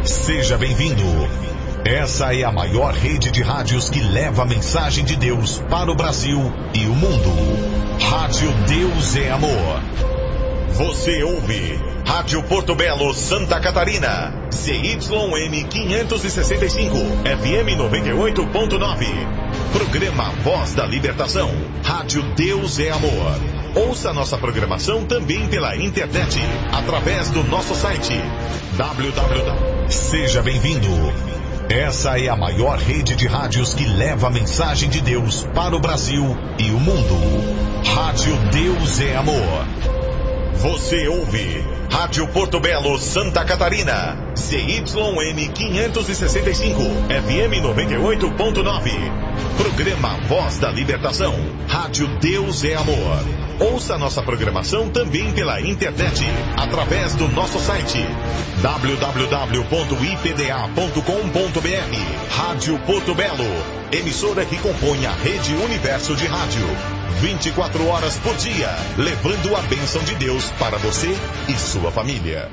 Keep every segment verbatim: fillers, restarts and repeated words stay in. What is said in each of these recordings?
Seja bem-vindo. Essa é a maior rede de rádios que leva a mensagem de Deus para o Brasil e o mundo. Rádio Deus é Amor. Você ouve Rádio Porto Belo, Santa Catarina, C Y M quinhentos e sessenta e cinco, F M noventa e oito ponto nove. Programa Voz da Libertação. Rádio Deus é Amor. Ouça nossa programação também pela internet, através do nosso site w w w. Seja bem-vindo. Essa é a maior rede de rádios que leva a mensagem de Deus para o Brasil e o mundo. Rádio Deus é Amor. Você ouve Rádio Porto Belo, Santa Catarina, C Y M quinhentos e sessenta e cinco, F M noventa e oito ponto nove. Programa Voz da Libertação. Rádio Deus é Amor. Ouça nossa programação também pela internet, através do nosso site w w w ponto i p d a ponto com ponto b r. Rádio Porto Belo, emissora que compõe a Rede Universo de Rádio. vinte e quatro horas por dia, levando a bênção de Deus para você e sua família.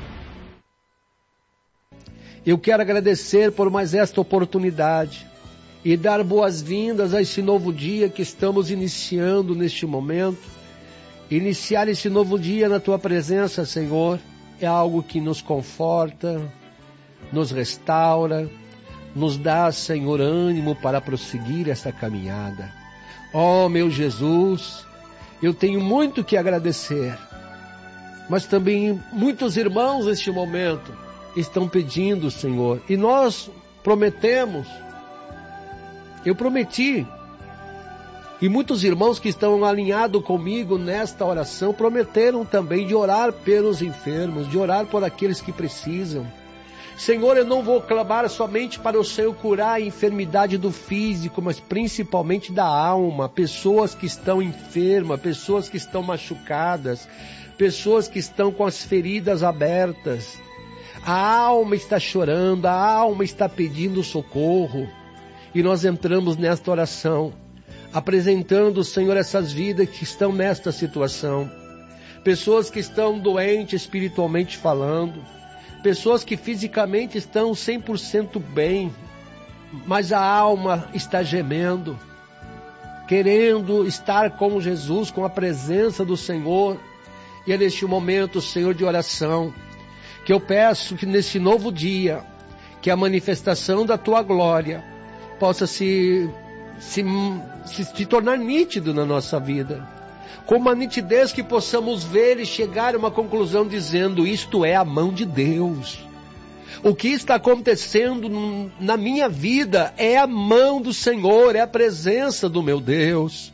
Eu quero agradecer por mais esta oportunidade e dar boas-vindas a esse novo dia que estamos iniciando neste momento. Iniciar esse novo dia na Tua presença, Senhor, é algo que nos conforta, nos restaura, nos dá, Senhor, ânimo para prosseguir esta caminhada. Oh, meu Jesus, eu tenho muito que agradecer, mas também muitos irmãos neste momento estão pedindo, Senhor, e nós prometemos, eu prometi, e muitos irmãos que estão alinhados comigo nesta oração prometeram também de orar pelos enfermos, de orar por aqueles que precisam. Senhor, eu não vou clamar somente para o Senhor curar a enfermidade do físico, mas principalmente da alma. Pessoas que estão enfermas, pessoas que estão machucadas, pessoas que estão com as feridas abertas. A alma está chorando, a alma está pedindo socorro. E nós entramos nesta oração, apresentando, Senhor, essas vidas que estão nesta situação. Pessoas que estão doentes espiritualmente falando, pessoas que fisicamente estão cem por cento bem, mas a alma está gemendo, querendo estar com Jesus, com a presença do Senhor. E é neste momento, Senhor, de oração, que eu peço que nesse novo dia, que a manifestação da Tua glória possa se, se, se, se tornar nítido na nossa vida. Com uma nitidez que possamos ver e chegar a uma conclusão dizendo: isto é a mão de Deus. O que está acontecendo na minha vida é a mão do Senhor, é a presença do meu Deus.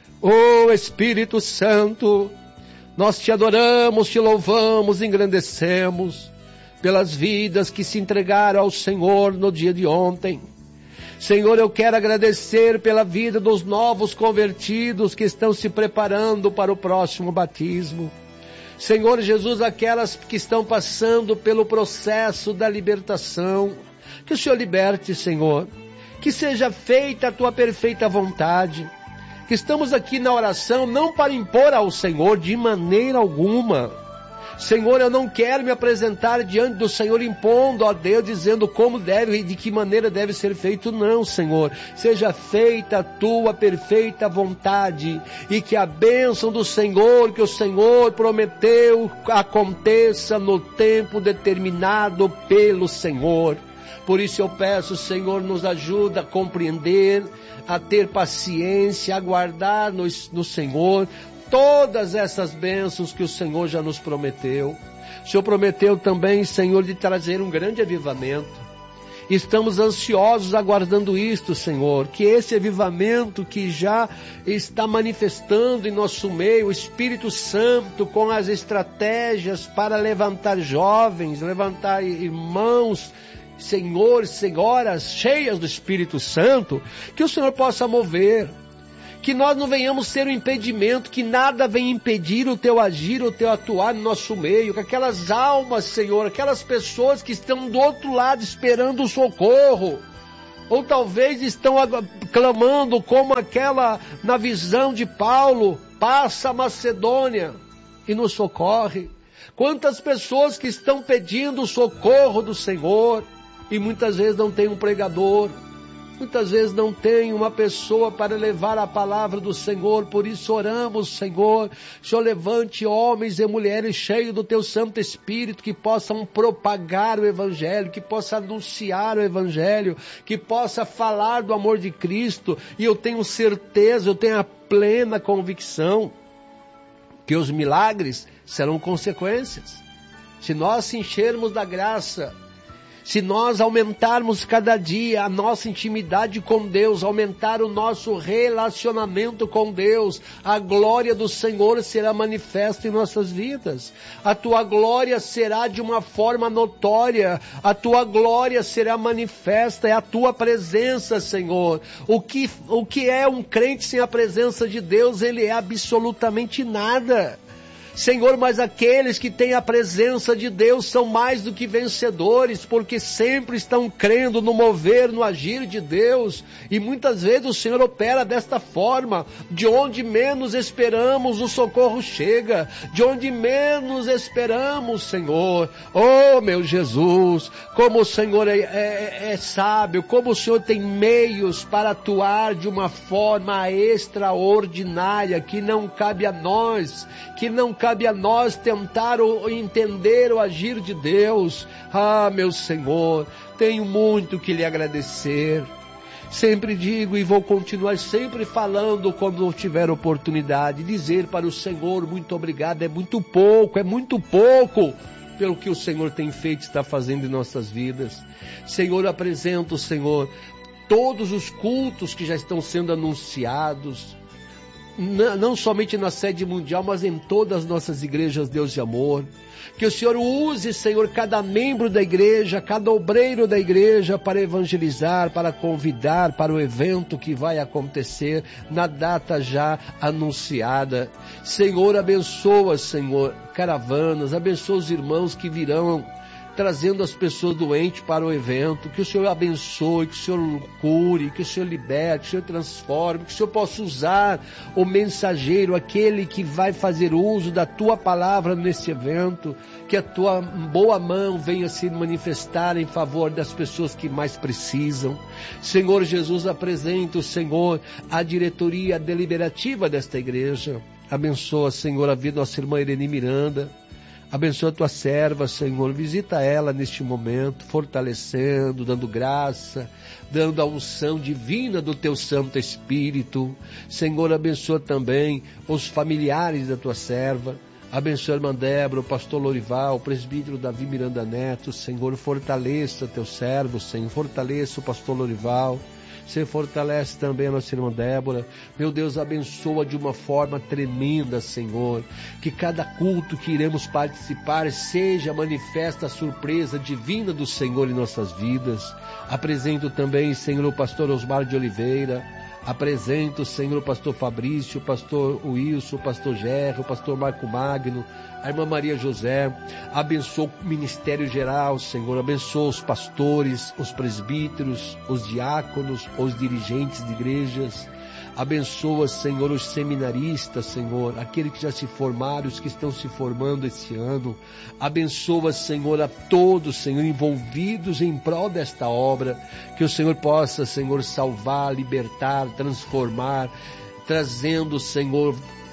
Oh Espírito Santo, nós te adoramos, te louvamos, engrandecemos pelas vidas que se entregaram ao Senhor no dia de ontem. Senhor, eu quero agradecer pela vida dos novos convertidos que estão se preparando para o próximo batismo. Senhor Jesus, aquelas que estão passando pelo processo da libertação, que o Senhor liberte, Senhor, que seja feita a Tua perfeita vontade, que estamos aqui na oração não para impor ao Senhor de maneira alguma. Senhor, eu não quero me apresentar diante do Senhor impondo a Deus, dizendo como deve e de que maneira deve ser feito. Não, Senhor. Seja feita a Tua perfeita vontade e que a bênção do Senhor, que o Senhor prometeu, aconteça no tempo determinado pelo Senhor. Por isso eu peço, Senhor, nos ajuda a compreender, a ter paciência, a aguardar no, no Senhor todas essas bênçãos que o Senhor já nos prometeu. O Senhor prometeu também, Senhor, de trazer um grande avivamento. Estamos ansiosos aguardando isto, Senhor, que esse avivamento que já está manifestando em nosso meio, o Espírito Santo com as estratégias para levantar jovens, levantar irmãos, Senhor, senhoras cheias do Espírito Santo, que o Senhor possa mover. Que nós não venhamos ser um impedimento, que nada venha impedir o Teu agir, o Teu atuar no nosso meio, que aquelas almas, Senhor, aquelas pessoas que estão do outro lado esperando o socorro, ou talvez estão clamando como aquela na visão de Paulo: passa a Macedônia e nos socorre. Quantas pessoas que estão pedindo o socorro do Senhor, e muitas vezes não tem um pregador, muitas vezes não tem uma pessoa para levar a palavra do Senhor. Por isso oramos, Senhor, Senhor, levante homens e mulheres cheios do Teu Santo Espírito, que possam propagar o Evangelho, que possam anunciar o Evangelho, que possa falar do amor de Cristo. E eu tenho certeza, eu tenho a plena convicção que os milagres serão consequências. Se nós se enchermos da graça, se nós aumentarmos cada dia a nossa intimidade com Deus, aumentar o nosso relacionamento com Deus, a glória do Senhor será manifesta em nossas vidas. A Tua glória será de uma forma notória, a Tua glória será manifesta, é a Tua presença, Senhor. O que, o que é um crente sem a presença de Deus? Ele é absolutamente nada. Senhor, mas aqueles que têm a presença de Deus são mais do que vencedores, porque sempre estão crendo no mover, no agir de Deus. E muitas vezes o Senhor opera desta forma: de onde menos esperamos, o socorro chega. De onde menos esperamos, Senhor. Oh, meu Jesus, como o Senhor é, é, é sábio, como o Senhor tem meios para atuar de uma forma extraordinária, que não cabe a nós, que não cabe Cabe a nós tentar ou entender o agir de Deus. Ah, meu Senhor, tenho muito que lhe agradecer. Sempre digo e vou continuar sempre falando quando tiver oportunidade, dizer para o Senhor: muito obrigado, é muito pouco, é muito pouco pelo que o Senhor tem feito e está fazendo em nossas vidas. Senhor, apresento, Senhor, todos os cultos que já estão sendo anunciados, não somente na sede mundial, mas em todas as nossas igrejas, Deus de amor. Que o Senhor use, Senhor, cada membro da igreja, cada obreiro da igreja para evangelizar, para convidar para o evento que vai acontecer na data já anunciada. Senhor, abençoa, Senhor, caravanas, abençoa os irmãos que virão trazendo as pessoas doentes para o evento. Que o Senhor abençoe, que o Senhor cure, que o Senhor liberte, que o Senhor transforme, que o Senhor possa usar o mensageiro, aquele que vai fazer uso da Tua palavra nesse evento, que a Tua boa mão venha se manifestar em favor das pessoas que mais precisam. Senhor Jesus, apresenta o Senhor a diretoria deliberativa desta igreja. Abençoa, Senhor, a vida da nossa irmã Irene Miranda. Abençoa a Tua serva, Senhor, visita ela neste momento, fortalecendo, dando graça, dando a unção divina do Teu Santo Espírito. Senhor, abençoa também os familiares da Tua serva. Abençoa a irmã Débora, o pastor Lorival, o presbítero Davi Miranda Neto. Senhor, fortaleça Teu servo, Senhor, fortaleça o pastor Lorival. Você fortalece também a nossa irmã Débora. Meu Deus, abençoa de uma forma tremenda, Senhor. Que cada culto que iremos participar seja manifesta a surpresa divina do Senhor em nossas vidas. Apresento também, Senhor, o pastor Osmar de Oliveira. Apresento, Senhor, o pastor Fabrício, o pastor Wilson, o pastor Gerro, o pastor Marco Magno, a irmã Maria José. Abençoa o ministério geral, Senhor. Abençoa os pastores, os presbíteros, os diáconos, os dirigentes de igrejas. Abençoa, Senhor, os seminaristas, Senhor, aqueles que já se formaram, os que estão se formando esse ano. Abençoa, Senhor, a todos, Senhor, envolvidos em prol desta obra. Que o Senhor possa, Senhor, salvar, libertar, transformar, trazendo, Senhor,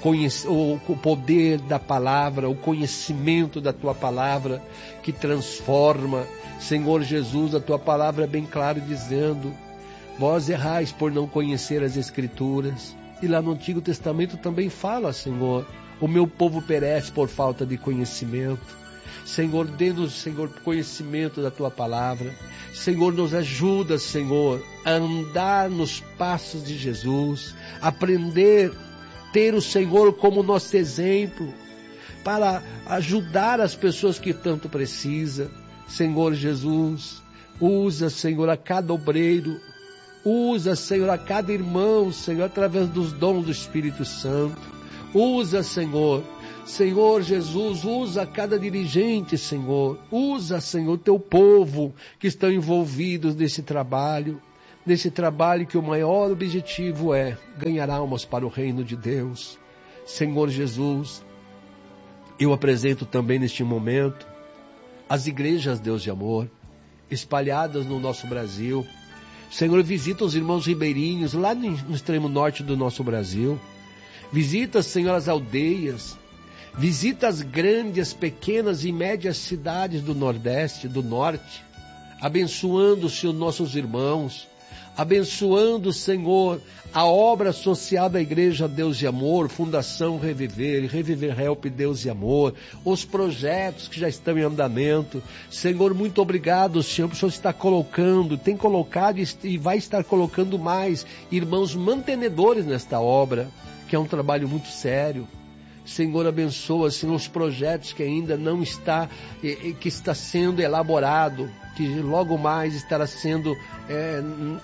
o poder da palavra, o conhecimento da Tua palavra que transforma. Senhor Jesus, a Tua palavra é bem clara dizendo: vós errais por não conhecer as Escrituras. E lá no Antigo Testamento também fala, Senhor, o meu povo perece por falta de conhecimento. Senhor, dê-nos, Senhor, conhecimento da Tua palavra. Senhor, nos ajuda, Senhor, a andar nos passos de Jesus, aprender, ter o Senhor como nosso exemplo, para ajudar as pessoas que tanto precisam. Senhor Jesus, usa, Senhor, a cada obreiro, usa, Senhor, a cada irmão, Senhor, através dos dons do Espírito Santo. Usa, Senhor, Senhor Jesus, usa cada dirigente, Senhor. Usa, Senhor, Teu povo que estão envolvidos nesse trabalho, nesse trabalho que o maior objetivo é ganhar almas para o reino de Deus. Senhor Jesus, eu apresento também neste momento as igrejas, Deus de amor. espalhadas no nosso Brasil. Senhor, visita os irmãos ribeirinhos lá no extremo norte do nosso Brasil. Visita, Senhor, as aldeias. Visita as grandes, pequenas e médias cidades do Nordeste, do Norte. Abençoando, Senhor, nossos irmãos. Abençoando, Senhor, a obra social da Igreja Deus e Amor, Fundação Reviver, Reviver Help Deus e Amor, os projetos que já estão em andamento. Senhor, muito obrigado, Senhor, por o Senhor está colocando, tem colocado e vai estar colocando mais irmãos mantenedores nesta obra, que é um trabalho muito sério. Senhor, abençoa, Senhor, os projetos que ainda não está, que está sendo elaborado, que logo mais estará sendo é,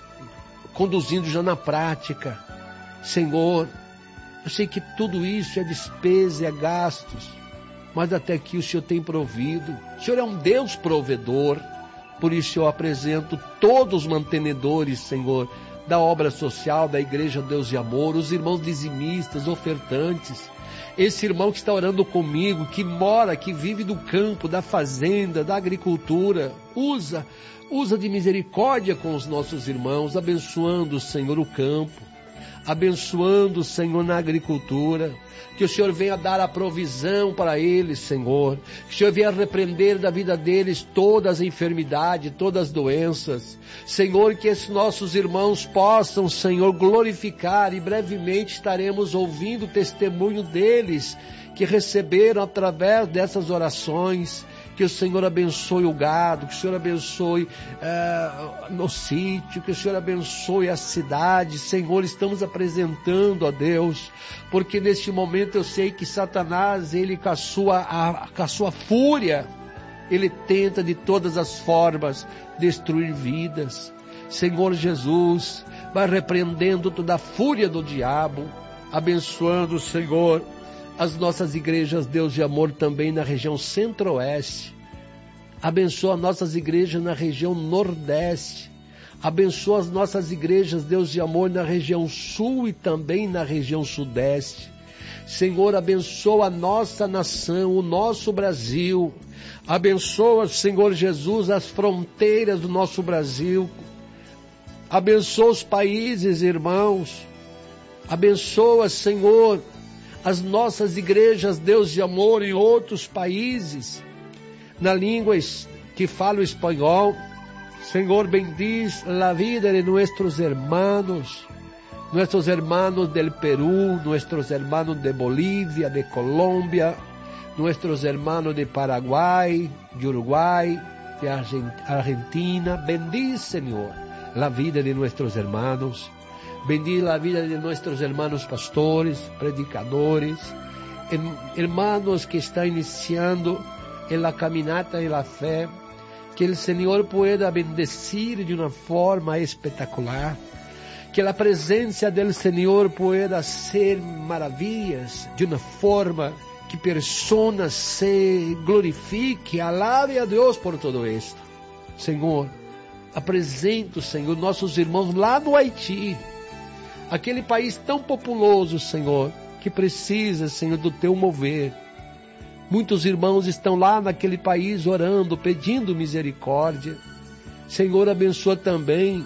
conduzindo já na prática. Senhor, eu sei que tudo isso é despesa, é gastos, mas até aqui o Senhor tem provido. O Senhor é um Deus provedor, por isso eu apresento todos os mantenedores, Senhor, da obra social, da Igreja Deus e Amor, os irmãos dizimistas, ofertantes, esse irmão que está orando comigo, que mora, que vive do campo, da fazenda, da agricultura, usa, usa de misericórdia com os nossos irmãos, abençoando, Senhor, o campo, abençoando, Senhor, na agricultura, que o Senhor venha dar a provisão para eles, Senhor, que o Senhor venha repreender da vida deles todas as enfermidades, todas as doenças, Senhor, que esses nossos irmãos possam, Senhor, glorificar, e brevemente estaremos ouvindo o testemunho deles, que receberam através dessas orações. Que o Senhor abençoe o gado, que o Senhor abençoe é, no sítio, que o Senhor abençoe a cidade. Senhor, estamos apresentando a Deus, porque neste momento eu sei que Satanás, ele com a sua, a, com a sua fúria, ele tenta de todas as formas destruir vidas. Senhor Jesus, vai repreendendo toda a fúria do diabo, abençoando, Senhor, as nossas igrejas Deus de Amor também na região centro-oeste. Abençoa as nossas igrejas na região nordeste. Abençoa as nossas igrejas Deus de Amor na região sul e também na região sudeste. Senhor, abençoa a nossa nação, o nosso Brasil. Abençoa, Senhor Jesus, as fronteiras do nosso Brasil. Abençoa os países, irmãos. Abençoa, Senhor, as nossas igrejas, Deus de Amor, em outros países, na língua que fala o espanhol. Senhor, bendiz a vida de nossos hermanos, nossos hermanos del Perú, nossos hermanos de Bolívia, de Colômbia, nossos hermanos de Paraguai, de Uruguai, de Argentina. Bendiz, Senhor, a vida de nossos hermanos. Bendiga a vida de nossos irmãos pastores, predicadores, hermanos que estão iniciando em la caminata de la fé, que o Senhor pueda bendecir de uma forma espetacular, que a presença do Senhor pueda ser maravilhas de uma forma que pessoas se glorifique, alabe a Deus por todo isto. Senhor, apresento, Senhor, nossos irmãos lá no Haiti, aquele país tão populoso, Senhor, que precisa, Senhor, do Teu mover. Muitos irmãos estão lá naquele país orando, pedindo misericórdia. Senhor, abençoa também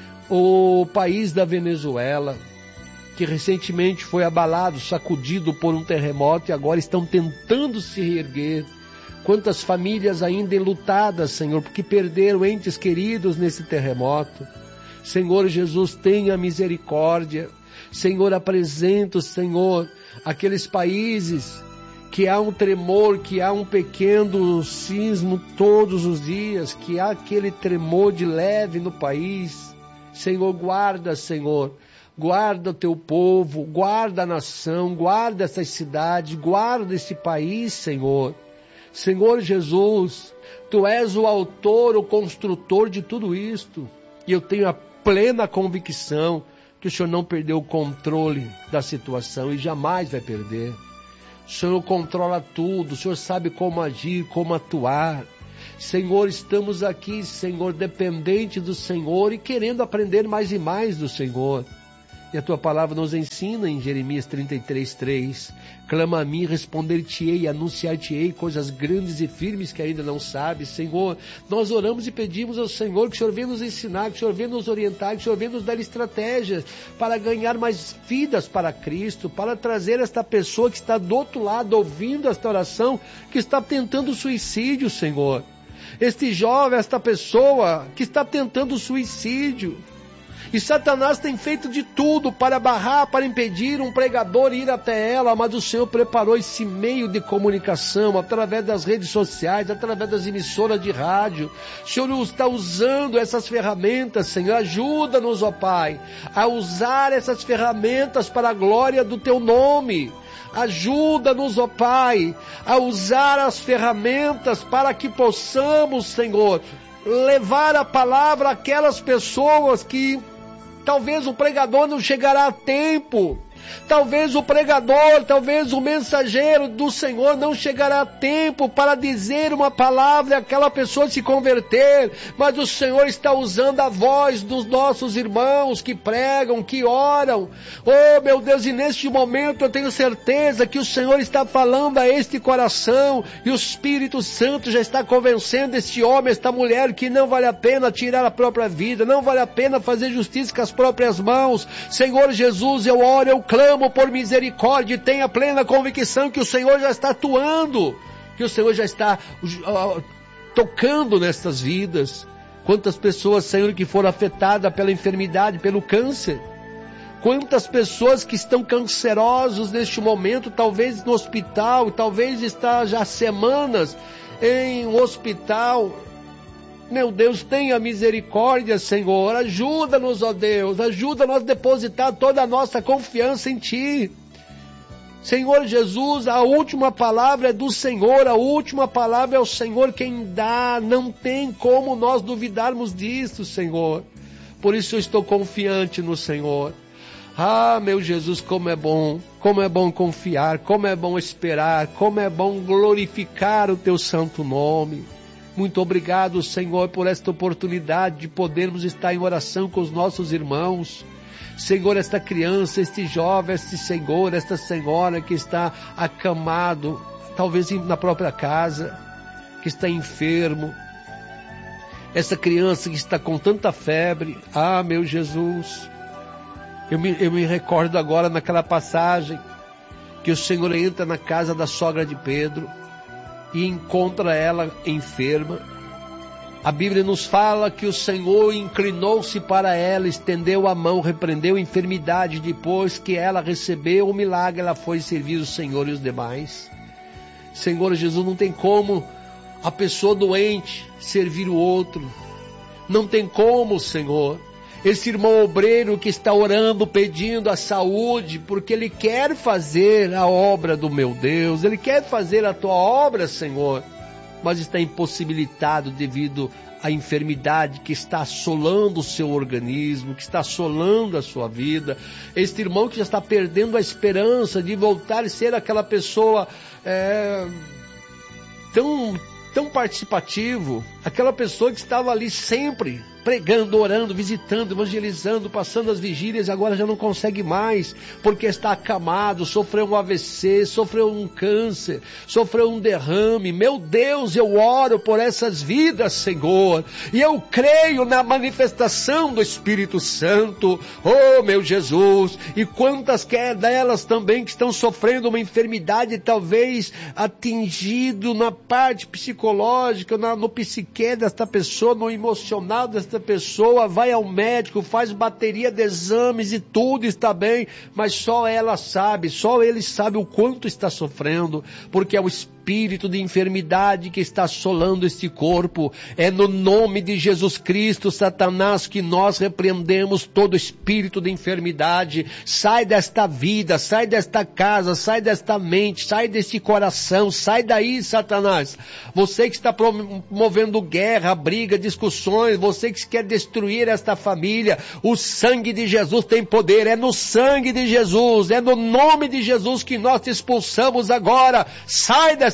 o país da Venezuela, que recentemente foi abalado, sacudido por um terremoto e agora estão tentando se reerguer. Quantas famílias ainda enlutadas, Senhor, porque perderam entes queridos nesse terremoto. Senhor Jesus, tenha misericórdia. Senhor, apresento, Senhor, aqueles países que há um tremor, que há um pequeno sismo todos os dias, que há aquele tremor de leve no país. Senhor, guarda, Senhor, guarda o Teu povo, guarda a nação, guarda essas cidades, guarda esse país, Senhor. Senhor Jesus, Tu és o autor, o construtor de tudo isto, e eu tenho a plena convicção que o Senhor não perdeu o controle da situação e jamais vai perder. O Senhor controla tudo, o Senhor sabe como agir, como atuar. Senhor, estamos aqui, Senhor, dependente do Senhor e querendo aprender mais e mais do Senhor. E a tua palavra nos ensina em Jeremias trinta e três, três. Clama a mim, responder-te-ei, anunciar-te-ei coisas grandes e firmes que ainda não sabes. Senhor, nós oramos e pedimos ao Senhor que o Senhor venha nos ensinar, que o Senhor venha nos orientar, que o Senhor venha nos dar estratégias para ganhar mais vidas para Cristo, para trazer esta pessoa que está do outro lado ouvindo esta oração, que está tentando suicídio, Senhor. Este jovem, esta pessoa que está tentando suicídio. E Satanás tem feito de tudo para barrar, para impedir um pregador ir até ela, mas o Senhor preparou esse meio de comunicação através das redes sociais, através das emissoras de rádio. O Senhor está usando essas ferramentas, Senhor. Ajuda-nos, ó Pai, a usar essas ferramentas para a glória do Teu nome. Ajuda-nos, ó Pai, a usar as ferramentas para que possamos, Senhor, levar a palavra àquelas pessoas que talvez o pregador não chegará a tempo. Talvez o pregador, talvez o mensageiro do Senhor não chegará a tempo para dizer uma palavra e aquela pessoa se converter, mas o Senhor está usando a voz dos nossos irmãos que pregam, que oram. Oh meu Deus, e neste momento eu tenho certeza que o Senhor está falando a este coração e o Espírito Santo já está convencendo este homem, esta mulher que não vale a pena tirar a própria vida, não vale a pena fazer justiça com as próprias mãos. Senhor Jesus, eu oro, eu clamo por misericórdia e tenha plena convicção que o Senhor já está atuando, que o Senhor já está uh, tocando nestas vidas. Quantas pessoas, Senhor, que foram afetadas pela enfermidade, pelo câncer. Quantas pessoas que estão cancerosos neste momento, talvez no hospital, talvez está já semanas em um hospital. Meu Deus, tenha misericórdia, Senhor. Ajuda-nos, ó Deus. Ajuda-nos a depositar toda a nossa confiança em Ti. Senhor Jesus, a última palavra é do Senhor. A última palavra é o Senhor quem dá. Não tem como nós duvidarmos disso, Senhor. Por isso eu estou confiante no Senhor. Ah, meu Jesus, como é bom. Como é bom confiar. Como é bom esperar. Como é bom glorificar o Teu santo nome. Muito obrigado, Senhor, por esta oportunidade de podermos estar em oração com os nossos irmãos. Senhor, esta criança, este jovem, este senhor, esta senhora que está acamado, talvez na própria casa, que está enfermo. Essa criança que está com tanta febre. Ah, meu Jesus. Eu me, eu me recordo agora naquela passagem que o Senhor entra na casa da sogra de Pedro e encontra ela enferma. A Bíblia nos fala que o Senhor inclinou-se para ela, estendeu a mão, repreendeu a enfermidade. Depois que ela recebeu o milagre, ela foi servir o Senhor e os demais. Senhor Jesus, não tem como a pessoa doente servir o outro. Não tem como, Senhor. Esse irmão obreiro que está orando, pedindo a saúde, porque ele quer fazer a obra do meu Deus, ele quer fazer a tua obra, Senhor, mas está impossibilitado devido à enfermidade que está assolando o seu organismo, que está assolando a sua vida. Este irmão que já está perdendo a esperança de voltar a ser aquela pessoa é, tão, tão participativo, aquela pessoa que estava ali sempre pregando, orando, visitando, evangelizando, passando as vigílias, e agora já não consegue mais, porque está acamado, sofreu um A V C, sofreu um câncer, sofreu um derrame. Meu Deus, eu oro por essas vidas, Senhor, e eu creio na manifestação do Espírito Santo. Oh, meu Jesus, e quantas quer delas também que estão sofrendo uma enfermidade, talvez atingido na parte psicológica, na, no psique desta pessoa, no emocional desta esta pessoa, vai ao médico, faz bateria de exames e tudo está bem, mas só ela sabe, só ele sabe o quanto está sofrendo, porque é o espírito de enfermidade que está assolando este corpo. É no nome de Jesus Cristo, Satanás, que nós repreendemos todo espírito de enfermidade. Sai desta vida, sai desta casa, sai desta mente, sai deste coração, sai daí, Satanás. Você que está promovendo guerra, briga, discussões, você que quer destruir esta família, o sangue de Jesus tem poder. É no sangue de Jesus, é no nome de Jesus que nós te expulsamos agora. Sai desta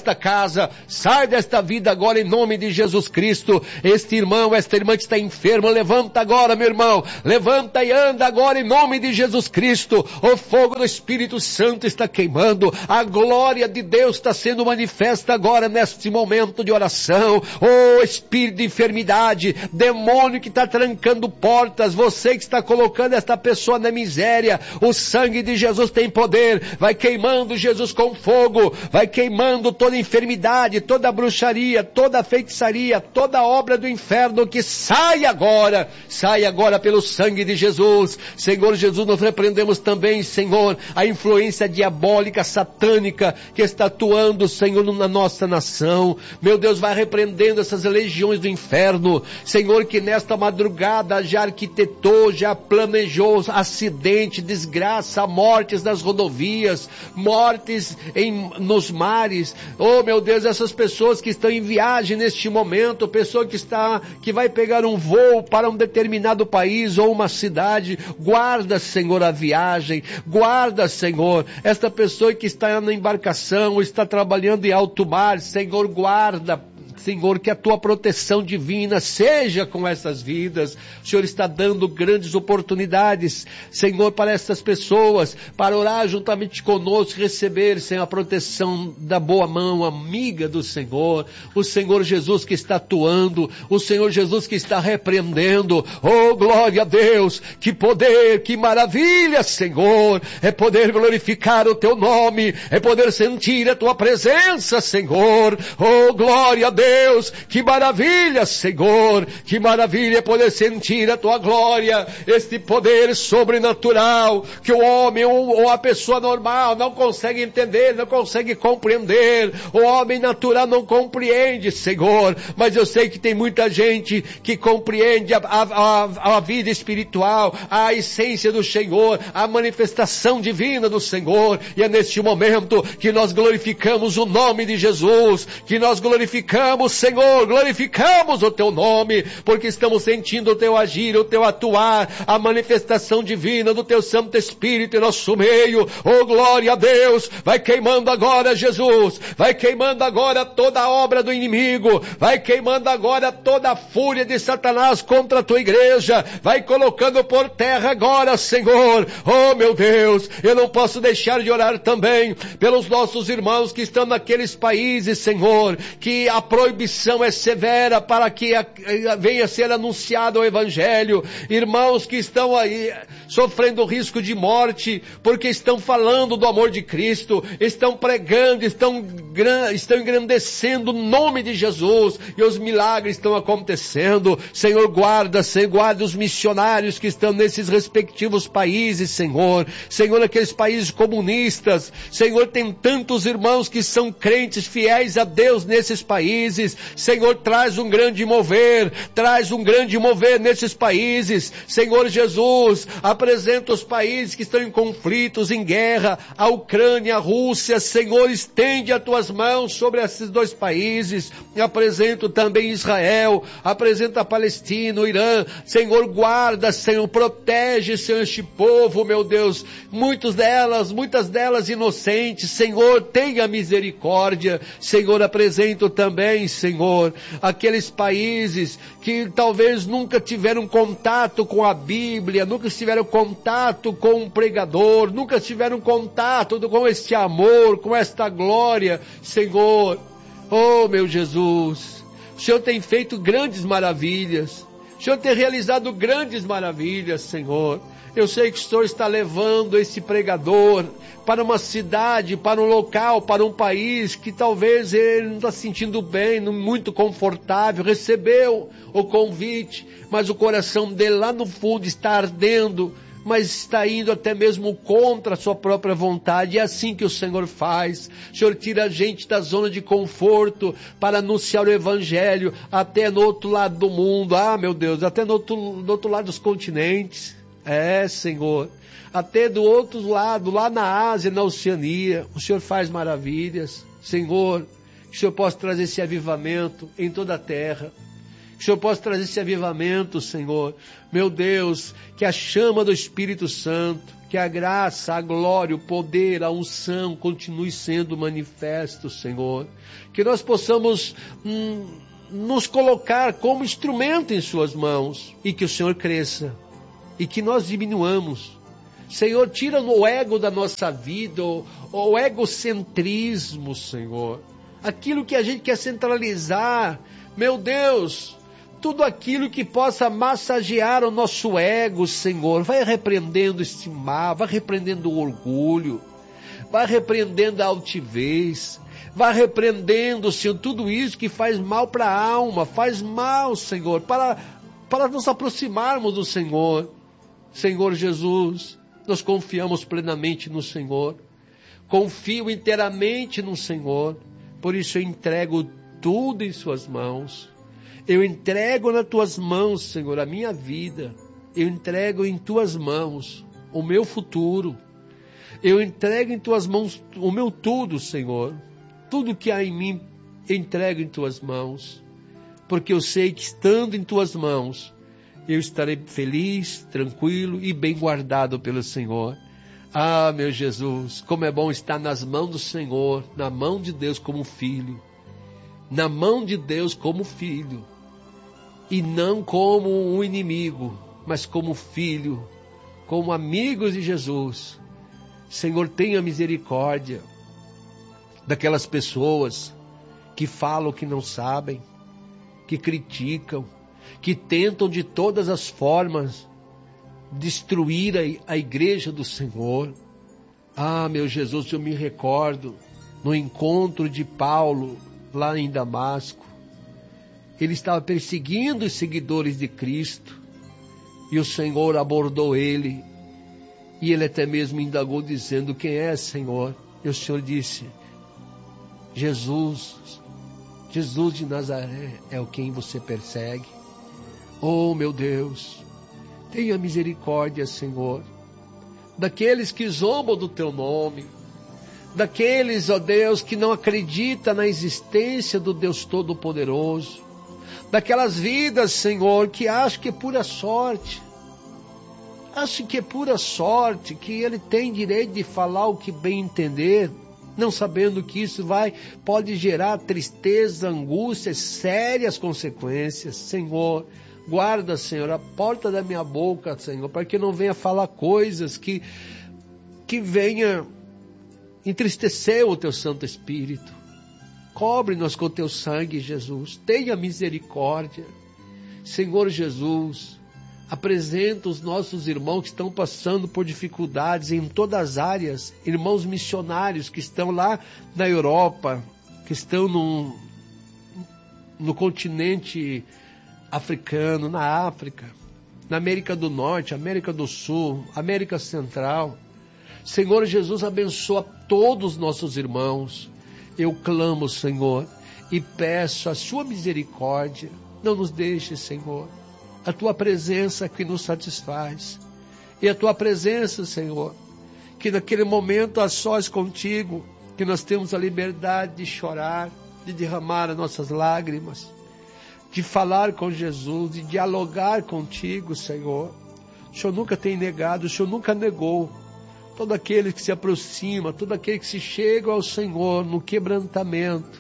desta casa, sai desta vida agora em nome de Jesus Cristo. Este irmão, esta irmã que está enferma, levanta agora, meu irmão, levanta e anda agora em nome de Jesus Cristo. O fogo do Espírito Santo está queimando, a glória de Deus está sendo manifesta agora neste momento de oração. Oh, espírito de enfermidade, demônio que está trancando portas, você que está colocando esta pessoa na miséria, o sangue de Jesus tem poder, vai queimando Jesus com fogo, vai queimando toda enfermidade, toda bruxaria, toda feitiçaria, toda obra do inferno, que sai agora, sai agora pelo sangue de Jesus. Senhor Jesus, nós repreendemos também, Senhor, a influência diabólica, satânica, que está atuando, Senhor, na nossa nação. Meu Deus, vai repreendendo essas legiões do inferno, Senhor, que nesta madrugada já arquitetou, já planejou acidente, desgraça, mortes nas rodovias, mortes em, nos mares. Oh, meu Deus, essas pessoas que estão em viagem neste momento, pessoa que está, que vai pegar um voo para um determinado país ou uma cidade, guarda, Senhor, a viagem, guarda, Senhor, esta pessoa que está na embarcação, está trabalhando em alto mar, Senhor, guarda, Senhor, que a tua proteção divina seja com essas vidas. O Senhor está dando grandes oportunidades, Senhor, para essas pessoas, para orar juntamente conosco, receber, Senhor, a proteção da boa mão amiga do Senhor, o Senhor Jesus que está atuando, o Senhor Jesus que está repreendendo. Oh, glória a Deus, que poder, que maravilha, Senhor, é poder glorificar o teu nome, é poder sentir a tua presença, Senhor. Oh, glória a Deus, Deus, que maravilha, Senhor, que maravilha poder sentir a tua glória, este poder sobrenatural, que o homem ou, ou a pessoa normal não consegue entender, não consegue compreender, o homem natural não compreende, Senhor, mas eu sei que tem muita gente que compreende a, a, a vida espiritual, a essência do Senhor, a manifestação divina do Senhor, e é neste momento que nós glorificamos o nome de Jesus, que nós glorificamos, Senhor, glorificamos o teu nome, porque estamos sentindo o teu agir, o teu atuar, a manifestação divina do teu Santo Espírito em nosso meio. Oh, glória a Deus, vai queimando agora, Jesus, vai queimando agora toda a obra do inimigo, vai queimando agora toda a fúria de Satanás contra a tua igreja, vai colocando por terra agora, Senhor. Oh, meu Deus, eu não posso deixar de orar também pelos nossos irmãos que estão naqueles países, Senhor, que a proibição é severa para que a, a, venha ser anunciado o Evangelho. Irmãos que estão aí sofrendo risco de morte porque estão falando do amor de Cristo, estão pregando, estão, estão engrandecendo o nome de Jesus e os milagres estão acontecendo. Senhor, guarda, Senhor, guarda os missionários que estão nesses respectivos países, Senhor. Senhor, aqueles países comunistas, Senhor, tem tantos irmãos que são crentes, fiéis a Deus nesses países. Senhor, traz um grande mover, traz um grande mover nesses países. Senhor Jesus, apresenta os países que estão em conflitos, em guerra, a Ucrânia, a Rússia. Senhor, estende as tuas mãos sobre esses dois países. E apresento também Israel, apresenta a Palestina, o Irã. Senhor, guarda, Senhor, protege, Senhor, este povo, meu Deus. Muitas delas, muitas delas inocentes. Senhor, tenha misericórdia. Senhor, apresento também, Senhor, aqueles países que talvez nunca tiveram contato com a Bíblia, nunca tiveram contato com um pregador, nunca tiveram contato com este amor, com esta glória. Senhor, oh meu Jesus, o Senhor tem feito grandes maravilhas, o Senhor tem realizado grandes maravilhas, Senhor. Eu sei que o Senhor está levando esse pregador para uma cidade, para um local, para um país que talvez ele não está se sentindo bem, muito confortável, recebeu o convite, mas o coração dele lá no fundo está ardendo, mas está indo até mesmo contra a sua própria vontade. É assim que o Senhor faz. O Senhor tira a gente da zona de conforto para anunciar o Evangelho até no outro lado do mundo. Ah, meu Deus, até no outro, no outro lado dos continentes. É, Senhor, até do outro lado, lá na Ásia, na Oceania, o Senhor faz maravilhas. Senhor, que o Senhor possa trazer esse avivamento em toda a terra, Que o Senhor possa trazer esse avivamento, Senhor. Meu Deus, que a chama do Espírito Santo, que a graça, a glória, o poder, a unção continue sendo manifesto, Senhor. Que nós possamos hum, nos colocar como instrumento em suas mãos e que o Senhor cresça e que nós diminuamos. Senhor, tira o ego da nossa vida, o, o egocentrismo, Senhor. Aquilo que a gente quer centralizar, meu Deus, tudo aquilo que possa massagear o nosso ego, Senhor. Vai repreendendo esse mal, vai repreendendo o orgulho, vai repreendendo a altivez, vai repreendendo, Senhor, tudo isso que faz mal para a alma, faz mal, Senhor, para, para nos aproximarmos do Senhor. Senhor Jesus, nós confiamos plenamente no Senhor, confio inteiramente no Senhor, por isso eu entrego tudo em suas mãos. Eu entrego nas tuas mãos, Senhor, a minha vida. Eu entrego em tuas mãos o meu futuro. Eu entrego em tuas mãos o meu tudo, Senhor. Tudo que há em mim, eu entrego em tuas mãos. Porque eu sei que estando em tuas mãos, eu estarei feliz, tranquilo e bem guardado pelo Senhor. Ah, meu Jesus, como é bom estar nas mãos do Senhor, na mão de Deus como filho. Na mão de Deus como filho. E não como um inimigo, mas como filho, como amigos de Jesus. Senhor, tenha misericórdia daquelas pessoas que falam que não sabem, que criticam, que tentam de todas as formas destruir a, a igreja do Senhor. Ah, meu Jesus, eu me recordo no encontro de Paulo lá em Damasco. Ele estava perseguindo os seguidores de Cristo e o Senhor abordou ele e ele até mesmo indagou dizendo: quem é, Senhor? E o Senhor disse: Jesus, Jesus de Nazaré é o quem você persegue. Oh, meu Deus, tenha misericórdia, Senhor, daqueles que zombam do teu nome, daqueles, ó Deus, que não acreditam na existência do Deus Todo-Poderoso, daquelas vidas, Senhor, que acham que é pura sorte, acham que é pura sorte, que ele tem direito de falar o que bem entender, não sabendo que isso vai, pode gerar tristeza, angústia, sérias consequências. Senhor, guarda, Senhor, a porta da minha boca, Senhor, para que eu não venha falar coisas que, que venha entristecer o teu Santo Espírito. Cobre-nos com o teu sangue, Jesus. Tenha misericórdia. Senhor Jesus, apresenta os nossos irmãos que estão passando por dificuldades em todas as áreas. Irmãos missionários que estão lá na Europa, que estão no, no continente africano, na África, na América do Norte, América do Sul, América Central. Senhor Jesus, abençoa todos os nossos irmãos. Eu clamo, Senhor, e peço a sua misericórdia. Não nos deixe, Senhor. A tua presença que nos satisfaz. E a tua presença, Senhor, que naquele momento a sós contigo, que nós temos a liberdade de chorar, de derramar as nossas lágrimas, de falar com Jesus, de dialogar contigo, Senhor. O Senhor nunca tem negado, o Senhor nunca negou. Todo aquele que se aproxima, todo aquele que se chega ao Senhor no quebrantamento,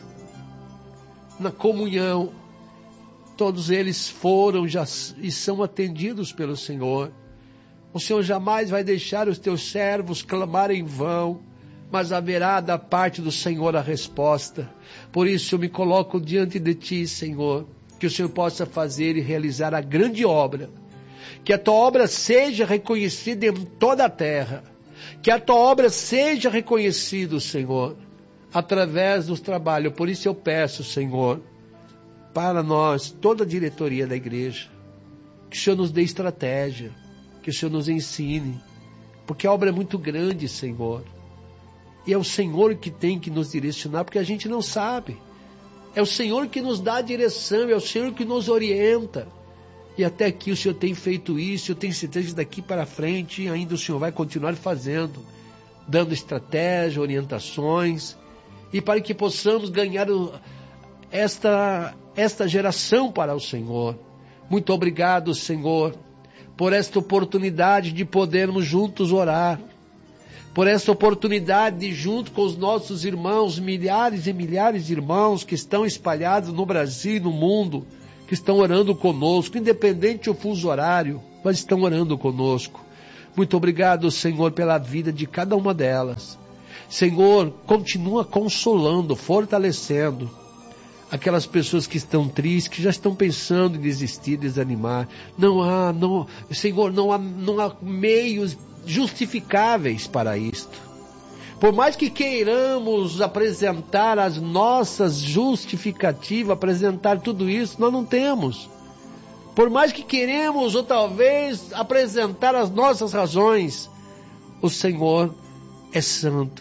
na comunhão, todos eles foram já, e são atendidos pelo Senhor. O Senhor jamais vai deixar os teus servos clamar em vão, mas haverá da parte do Senhor a resposta. Por isso eu me coloco diante de ti, Senhor, que o Senhor possa fazer e realizar a grande obra, que a tua obra seja reconhecida em toda a terra, que a tua obra seja reconhecida, Senhor, através dos trabalhos. Por isso eu peço, Senhor, para nós, toda a diretoria da igreja, que o Senhor nos dê estratégia, que o Senhor nos ensine, porque a obra é muito grande, Senhor, e é o Senhor que tem que nos direcionar, porque a gente não sabe. É o Senhor que nos dá a direção, é o Senhor que nos orienta. E até aqui o Senhor tem feito isso, eu tenho certeza que daqui para frente ainda o Senhor vai continuar fazendo, dando estratégia, orientações, e para que possamos ganhar esta, esta geração para o Senhor. Muito obrigado, Senhor, por esta oportunidade de podermos juntos orar, por esta oportunidade de, junto com os nossos irmãos, milhares e milhares de irmãos que estão espalhados no Brasil e no mundo, que estão orando conosco, independente do fuso horário, mas estão orando conosco. Muito obrigado, Senhor, pela vida de cada uma delas. Senhor, continua consolando, fortalecendo aquelas pessoas que estão tristes, que já estão pensando em desistir, desanimar. Não há, não, Senhor, não há, não há meios justificáveis para isto. Por mais que queiramos apresentar as nossas justificativas, apresentar tudo isso, nós não temos. Por mais que queremos ou talvez apresentar as nossas razões, o Senhor é santo.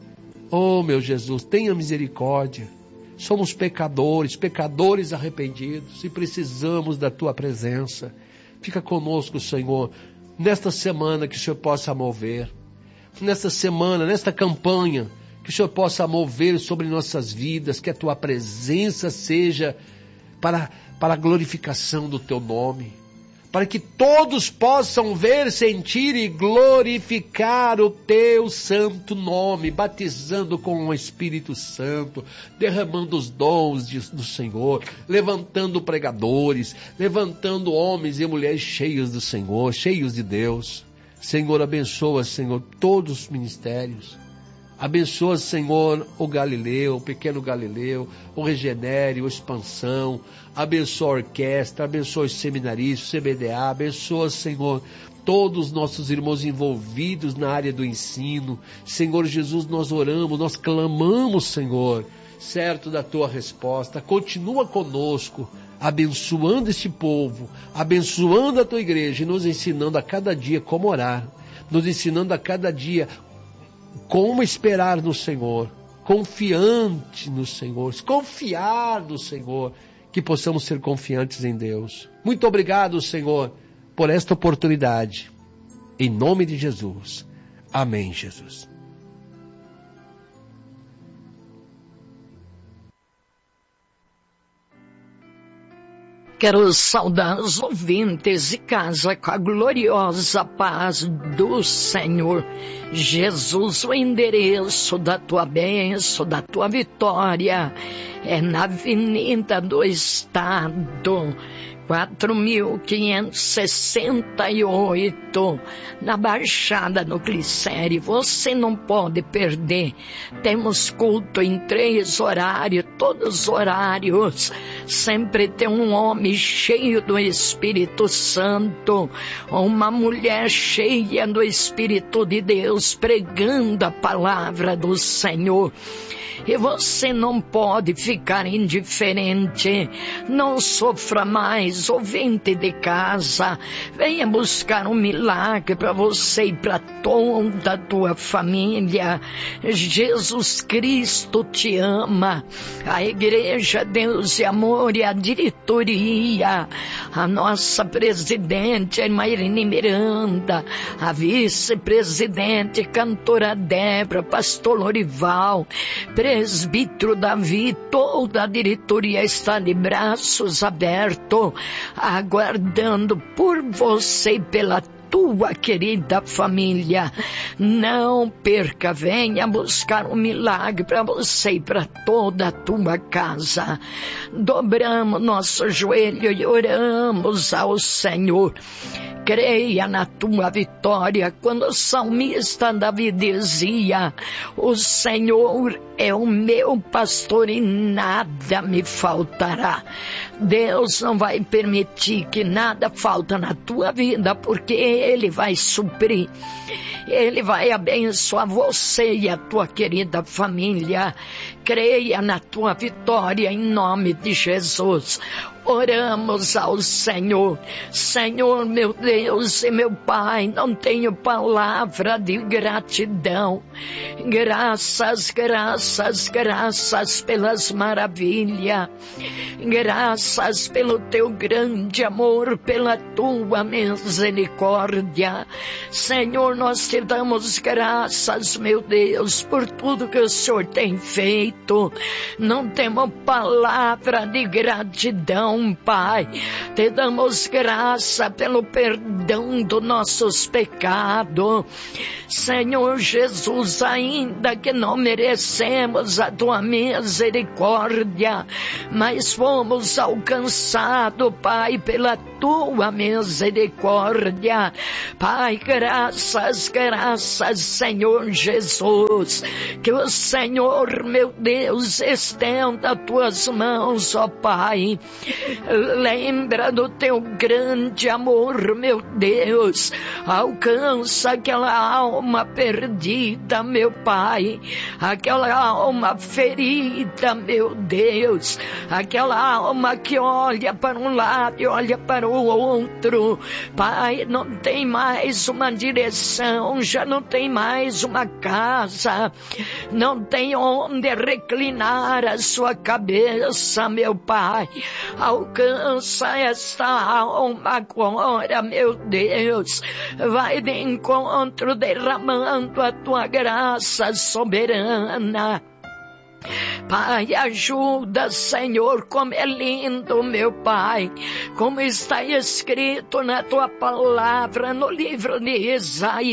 Oh, meu Jesus, tenha misericórdia. Somos pecadores, pecadores arrependidos e precisamos da Tua presença. Fica conosco, Senhor, nesta semana que o Senhor possa mover. Nesta semana, nesta campanha, que o Senhor possa mover sobre nossas vidas, que a Tua presença seja para, para a glorificação do Teu nome. Para que todos possam ver, sentir e glorificar o Teu santo nome, batizando com o Espírito Santo, derramando os dons de, do Senhor, levantando pregadores, levantando homens e mulheres cheios do Senhor, cheios de Deus. Senhor, abençoa, Senhor, todos os ministérios. Abençoa, Senhor, o Galileu, o pequeno Galileu, o Regenere, o Expansão. Abençoa a orquestra, abençoa os seminaristas, o C B D A. Abençoa, Senhor, todos os nossos irmãos envolvidos na área do ensino. Senhor Jesus, nós oramos, nós clamamos, Senhor, certo da Tua resposta. Continua conosco, abençoando este povo, abençoando a Tua igreja e nos ensinando a cada dia como orar, nos ensinando a cada dia como esperar no Senhor, confiante no Senhor, confiar no Senhor, que possamos ser confiantes em Deus. Muito obrigado, Senhor, por esta oportunidade. Em nome de Jesus. Amém, Jesus. Quero saudar os ouvintes de casa com a gloriosa paz do Senhor Jesus. O endereço da tua bênção, da tua vitória, é na Avenida do Estado, quatro mil quinhentos e sessenta e oito, na Baixada do Glicério. Você não pode perder. Temos culto em três horários, todos os horários. Sempre tem um homem cheio do Espírito Santo, uma mulher cheia do Espírito de Deus, pregando a palavra do Senhor. E você não pode ficar indiferente. Não sofra mais, ouvinte de casa. Venha buscar um milagre para você e para toda a tua família. Jesus Cristo te ama. A Igreja Deus e Amor e a diretoria, a nossa presidente, a irmã Irene Miranda, a vice-presidente, cantora Débora, pastor Lorival, presbítero Davi, toda a diretoria está de braços abertos, aguardando por você e pela tua querida família. Não perca, venha buscar um milagre para você e para toda a tua casa. Dobramos nosso joelho e oramos ao Senhor. Creia na tua vitória. Quando o salmista Davi dizia: o Senhor é o meu pastor e nada me faltará. Deus não vai permitir que nada falta na tua vida, porque Ele vai suprir. Ele vai abençoar você e a tua querida família. Creia na tua vitória em nome de Jesus. Oramos ao Senhor. Senhor, meu Deus e meu Pai, não tenho palavra de gratidão. Graças, graças, graças pelas maravilhas. Graças pelo teu grande amor, pela tua misericórdia. Senhor, nós te damos graças, meu Deus, por tudo que o Senhor tem feito. grato, não temos palavra de gratidão, Pai. Te damos graça pelo perdão dos nossos pecados. Senhor Jesus, ainda que não merecemos a tua misericórdia, mas fomos alcançados, Pai, pela tua misericórdia. Pai, graças, graças, Senhor Jesus. Que o Senhor, meu Deus, estenda tuas mãos, ó Pai. Lembra do teu grande amor, meu Deus. Alcança aquela alma perdida, meu Pai. Aquela alma ferida, meu Deus. Aquela alma que olha para um lado e olha para o outro. Pai, não tem mais uma direção, já não tem mais uma casa, não tem onde reclinar a sua cabeça, meu Pai. Alcança esta alma agora, meu Deus. Vai de encontro derramando a tua graça soberana. Pai, ajuda, Senhor, como é lindo, meu Pai, como está escrito na tua palavra no livro de Isaías.